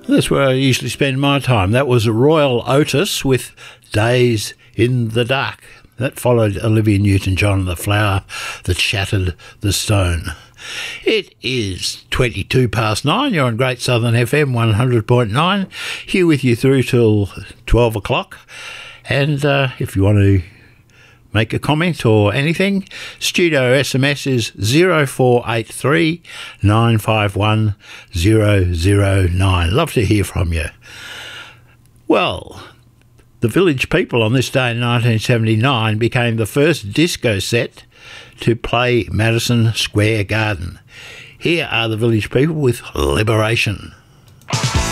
That's where I usually spend my time. That was Royal Otis with Days in the Dark. That followed Olivia Newton-John and The Flower That Shattered the Stone. It is 22 past 9. You're on Great Southern FM 100.9. Here with you through till 12 o'clock. And if you want to make a comment or anything, studio SMS is 0483 951 009. Love to hear from you. Well, the Village People on this day in 1979 became the first disco set to play Madison Square Garden. Here are the Village People with Liberation.